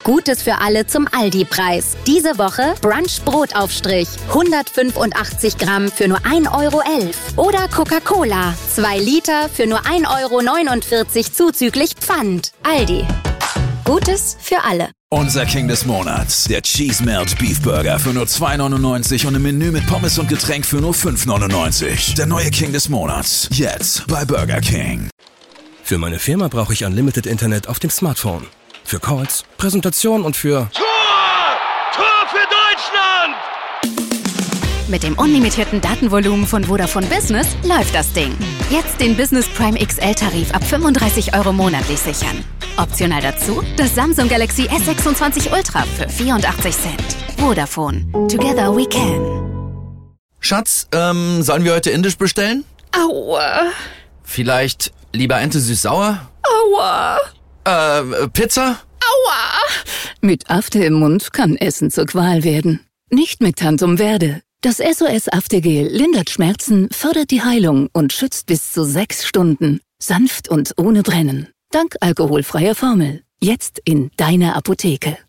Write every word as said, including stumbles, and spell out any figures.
Gutes für alle zum Aldi-Preis. Diese Woche Brunch-Brotaufstrich. hundertfünfundachtzig Gramm für nur ein Euro elf. Oder Coca-Cola. zwei Liter für nur ein Euro neunundvierzig zuzüglich Pfand. Aldi. Gutes für alle. Unser King des Monats. Der Cheese Melt Beef Burger für nur zwei neunundneunzig und im Menü mit Pommes und Getränk für nur fünf neunundneunzig. Der neue King des Monats. Jetzt bei Burger King. Für meine Firma brauche ich Unlimited Internet auf dem Smartphone. Für Calls, Präsentationen und für... Tor! Tor für Deutschland! Mit dem unlimitierten Datenvolumen von Vodafone Business läuft das Ding. Jetzt den Business Prime X L-Tarif ab fünfunddreißig Euro monatlich sichern. Optional dazu das Samsung Galaxy S sechsundzwanzig Ultra für vierundachtzig Cent. Vodafone. Together we can. Schatz, ähm, sollen wir heute indisch bestellen? Aua. Vielleicht lieber Ente süß-sauer? Aua. Äh, Pizza? Aua. Mit After im Mund kann Essen zur Qual werden. Nicht mit Tantum Verde. Das S O S Aftergel lindert Schmerzen, fördert die Heilung und schützt bis zu sechs Stunden. Sanft und ohne Brennen. Dank alkoholfreier Formel. Jetzt in deiner Apotheke.